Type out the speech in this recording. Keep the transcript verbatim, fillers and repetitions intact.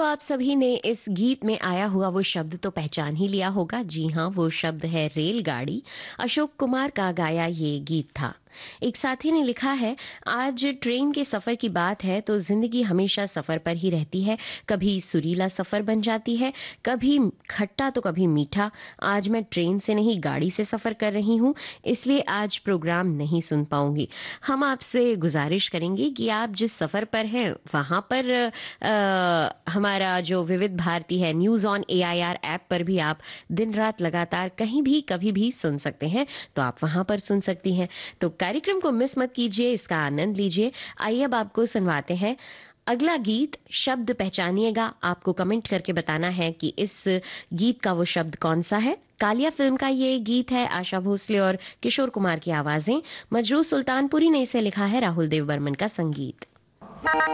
तो आप सभी ने इस गीत में आया हुआ वो शब्द तो पहचान ही लिया होगा। जी हाँ, वो शब्द है रेलगाड़ी। अशोक कुमार का गाया ये गीत था। एक साथी ने लिखा है, आज ट्रेन के सफर की बात है तो जिंदगी हमेशा सफर पर ही रहती है। कभी सुरीला सफर बन जाती है, कभी खट्टा तो कभी मीठा। आज मैं ट्रेन से नहीं गाड़ी से सफर कर रही हूँ, इसलिए आज प्रोग्राम नहीं सुन पाऊंगी। हम आपसे गुजारिश करेंगे कि आप जिस सफर पर हैं वहां पर आ, हमारा जो विविध भारती है news on A I R app पर भी आप दिन रात लगातार कहीं भी कभी भी सुन सकते हैं, तो आप वहां पर सुन सकती हैं। तो कार्यक्रम को मिस मत कीजिए, इसका आनंद लीजिए। आइए अब आपको सुनवाते हैं अगला गीत। शब्द पहचानिएगा, आपको कमेंट करके बताना है कि इस गीत का वो शब्द कौन सा है। कालिया फिल्म का ये गीत है, आशा भोसले और किशोर कुमार की आवाजें। मजरू सुल्तानपुरी ने इसे लिखा है, राहुल देव बर्मन का संगीत।